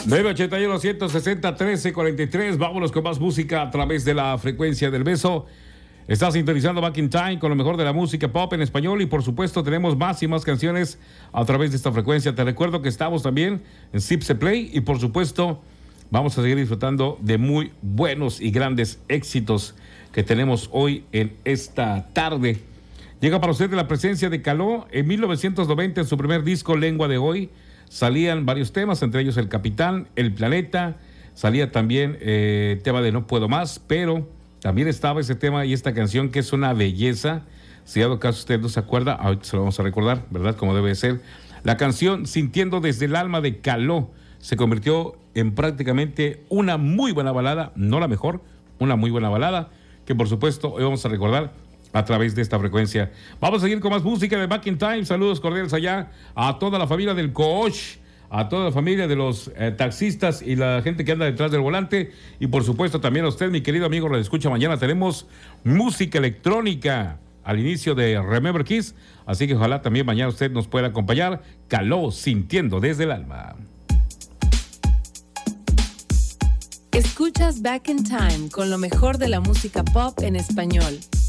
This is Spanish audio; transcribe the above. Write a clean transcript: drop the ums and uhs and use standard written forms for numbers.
981 160 1343. Vámonos con más música a través de la frecuencia del beso. Estás sintonizando Back in Time con lo mejor de la música pop en español y por supuesto tenemos más y más canciones a través de esta frecuencia. Te recuerdo que estamos también en Zipse Play y por supuesto vamos a seguir disfrutando de muy buenos y grandes éxitos que tenemos hoy en esta tarde. Llega para usted la presencia de Caló. En 1990, en su primer disco Lengua de Hoy, salían varios temas, entre ellos El Capitán, El Planeta, salía también tema de No Puedo Más, pero también estaba ese tema y esta canción que es una belleza. Si dado caso usted no se acuerda, ahorita se lo vamos a recordar, ¿verdad? Como debe ser. La canción Sintiendo desde el alma de Caló se convirtió en prácticamente una muy buena balada, no la mejor, una muy buena balada, que por supuesto hoy vamos a recordar a través de esta frecuencia. Vamos a seguir con más música de Back in Time. Saludos cordiales allá a toda la familia del Coach, a toda la familia de los taxistas y la gente que anda detrás del volante. Y por supuesto también a usted, mi querido amigo, lo escucha mañana. Tenemos música electrónica al inicio de Remember Kiss. Así que ojalá también mañana usted nos pueda acompañar. Caló, Sintiendo desde el alma. Escuchas Back in Time con lo mejor de la música pop en español.